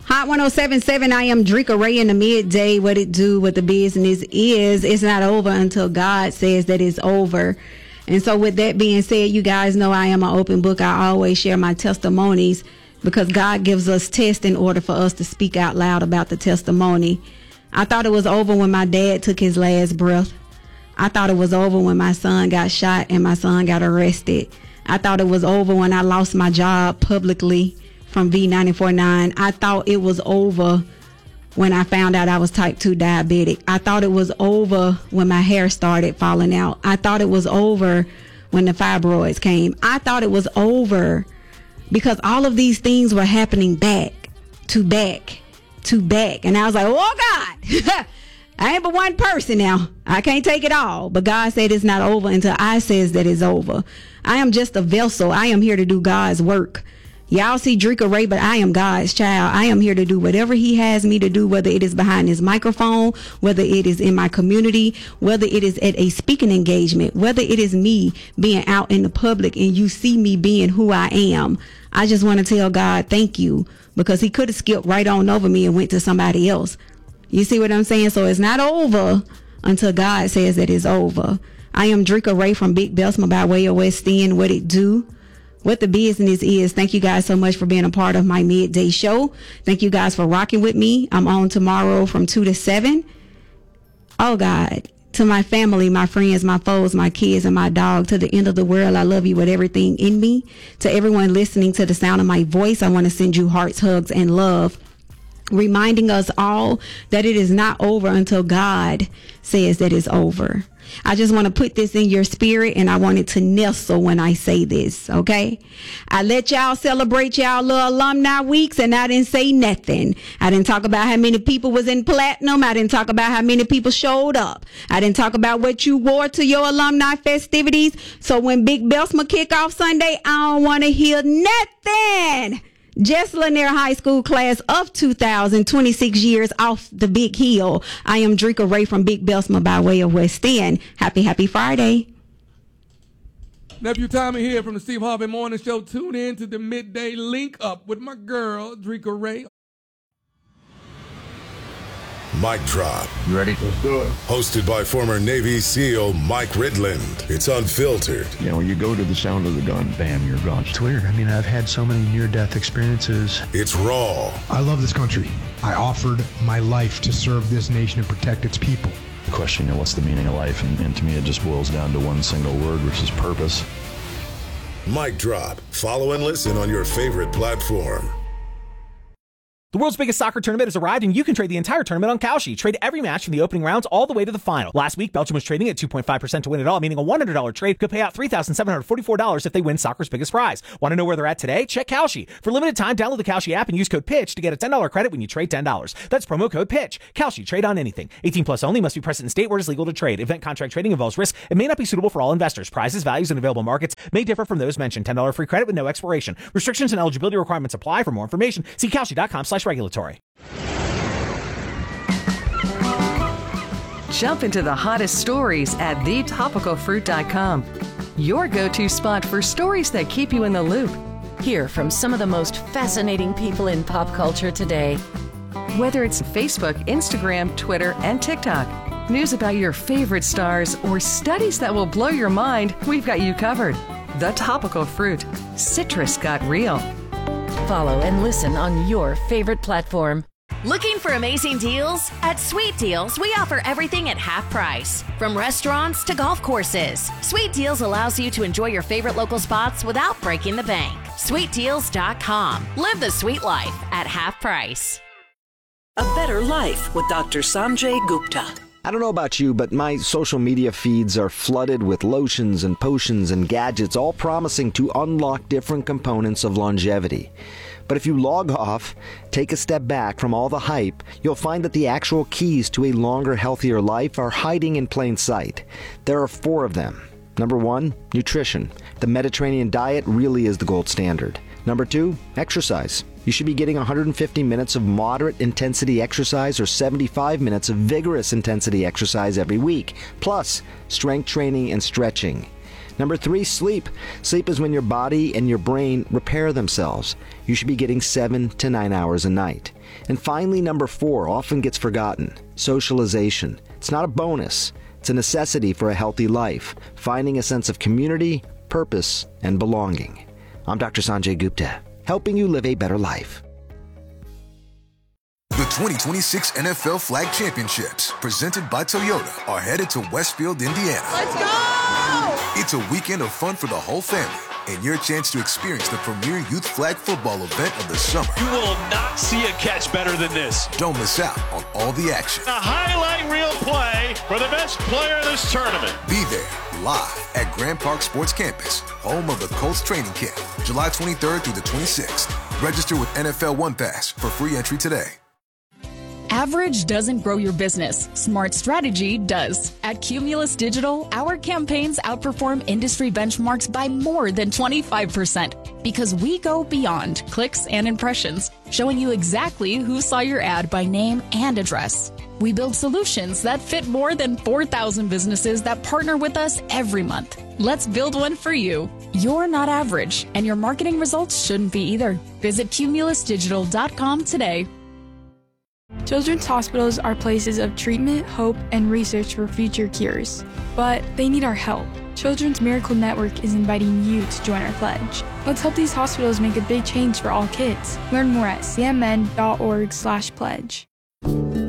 Hot 107.7, I am Drika Ray in the midday. What it do, what the business is. It's not over until God says that it's over. And so with that being said, you guys know I am an open book. I always share my testimonies because God gives us tests in order for us to speak out loud about the testimony. I thought it was over when my dad took his last breath. I thought it was over when my son got shot and my son got arrested. I thought it was over when I lost my job publicly from V94.9. I thought it was over when I found out I was type 2 diabetic. I thought it was over when my hair started falling out. I thought it was over when the fibroids came. I thought it was over because all of these things were happening back to back to back. And I was like, oh God, I ain't but one person now. I can't take it all. But God said it's not over until I says that it's over. I am just a vessel. I am here to do God's work. Y'all see Drika Ray, but I am God's child. I am here to do whatever he has me to do, whether it is behind his microphone, whether it is in my community, whether it is at a speaking engagement, whether it is me being out in the public and you see me being who I am. I just want to tell God thank you, because he could have skipped right on over me and went to somebody else. You see what I'm saying? So it's not over until God says that it's over. I am Drika Ray from Big Belsma by way of West End. What it do? What the business is. Thank you guys so much for being a part of my midday show. Thank you guys for rocking with me. I'm on tomorrow from 2 to 7. Oh God, to my family, my friends, my foes, my kids, and my dog, to the end of the world, I love you with everything in me. To everyone listening to the sound of my voice, I want to send you hearts, hugs, and love, reminding us all that it is not over until God says that it's over. I just want to put this in your spirit, and I want it to nestle when I say this, okay? I let y'all celebrate y'all little alumni weeks, and I didn't say nothing. I didn't talk about how many people was in platinum. I didn't talk about how many people showed up. I didn't talk about what you wore to your alumni festivities. So when Big Belsma kick off Sunday, I don't want to hear nothing. Just Lanier High School class of 2026 years off the big hill. I am Drika Ray from Big Belsma by way of West End. Happy Friday. Nephew Tommy here from the Steve Harvey Morning Show. Tune in to the midday link up with my girl, Drika Ray. Mic Drop. You ready? Let's do it. Hosted by former Navy SEAL Mike Ridland. It's unfiltered. You know, when you go to the sound of the gun, bam, you're gone. It's weird. I mean, I've had so many near-death experiences. It's raw. I love this country. I offered my life to serve this nation and protect its people. The question, you know, what's the meaning of life? And to me, it just boils down to one single word, which is purpose. Mic Drop. Follow and listen on your favorite platform. The world's biggest soccer tournament has arrived, and you can trade the entire tournament on Kalshi. Trade every match from the opening rounds all the way to the final. Last week, Belgium was trading at 2.5% to win it all, meaning a $100 trade could pay out $3,744 if they win soccer's biggest prize. Want to know where they're at today? Check Kalshi. For limited time, download the Kalshi app and use code PITCH to get a $10 credit when you trade $10. That's promo code PITCH. Kalshi. Trade on anything. 18 plus only. Must be present in state where it is legal to trade. Event contract trading involves risk. It may not be suitable for all investors. Prizes, values, and available markets may differ from those mentioned. $10 free credit with no expiration. Restrictions and eligibility requirements apply. For more information, see Kalshi.com/regulatory. Jump into the hottest stories at thetopicalfruit.com. Your go-to spot for stories that keep you in the loop. Hear from some of the most fascinating people in pop culture today. Whether it's Facebook, Instagram, Twitter, and TikTok, news about your favorite stars, or studies that will blow your mind, we've got you covered. The Topical Fruit. Citrus got real. Follow and listen on your favorite platform. Looking for amazing deals? At Sweet Deals, we offer everything at half price. From restaurants to golf courses, Sweet Deals allows you to enjoy your favorite local spots without breaking the bank. SweetDeals.com. Live the sweet life at half price. A Better Life with Dr. Sanjay Gupta. I don't know about you, but my social media feeds are flooded with lotions and potions and gadgets, all promising to unlock different components of longevity. But if you log off, take a step back from all the hype, you'll find that the actual keys to a longer, healthier life are hiding in plain sight. There are 4 of them. Number 1, nutrition. The Mediterranean diet really is the gold standard. Number 2, exercise. You should be getting 150 minutes of moderate intensity exercise or 75 minutes of vigorous intensity exercise every week, plus strength training and stretching. Number 3, sleep. Sleep is when your body and your brain repair themselves. You should be getting 7 to 9 hours a night. And finally, number 4 often gets forgotten. Socialization. It's not a bonus. It's a necessity for a healthy life, finding a sense of community, purpose, and belonging. I'm Dr. Sanjay Gupta, helping you live a better life. The 2026 NFL Flag Championships, presented by Toyota, are headed to Westfield, Indiana. Let's go! It's a weekend of fun for the whole family and your chance to experience the premier youth flag football event of the summer. You will not see a catch better than this. Don't miss out on all the action. A highlight reel play for the best player of this tournament. Be there live at Grand Park Sports Campus, home of the Colts training camp, July 23rd through the 26th. Register with NFL One Pass for free entry today. Average doesn't grow your business. Smart strategy does. At Cumulus Digital, our campaigns outperform industry benchmarks by more than 25% because we go beyond clicks and impressions, showing you exactly who saw your ad by name and address. We build solutions that fit more than 4,000 businesses that partner with us every month. Let's build one for you. You're not average, and your marketing results shouldn't be either. Visit cumulusdigital.com today. Children's hospitals are places of treatment, hope, and research for future cures. But they need our help. Children's Miracle Network is inviting you to join our pledge. Let's help these hospitals make a big change for all kids. Learn more at cmn.org/pledge.